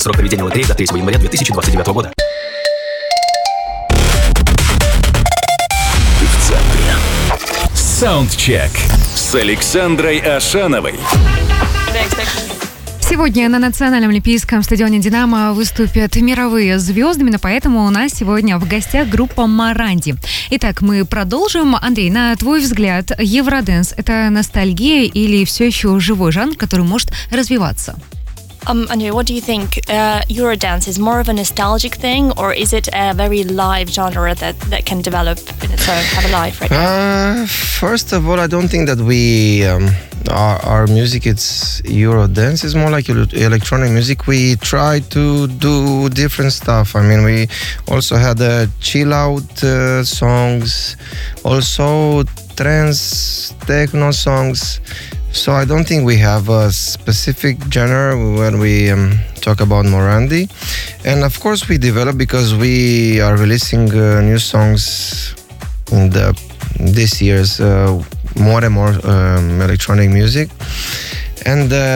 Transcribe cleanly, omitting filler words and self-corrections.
Срок проведения лотереи до 3 января 2029 года. В центре. Саундчек с Александрой Ашановой. Сегодня на Национальном олимпийском стадионе «Динамо» выступят мировые звезды. Именно поэтому у нас сегодня в гостях группа «Моранди». Итак, мы продолжим. Андрей, на твой взгляд, евродэнс – это ностальгия или все еще живой жанр, который может развиваться? Andrew, what do you think? Eurodance is more of a nostalgic thing, or is it a very live genre that can develop in its own, have a life right now? First of all, I don't think that we our music it's Eurodance. It's more like electronic music. We try to do different stuff. I mean, we also had chill out songs, also trance, techno songs. So I don't think we have a specific genre when we talk about Morandy. And of course we develop because we are releasing new songs in this year's more and more electronic music. And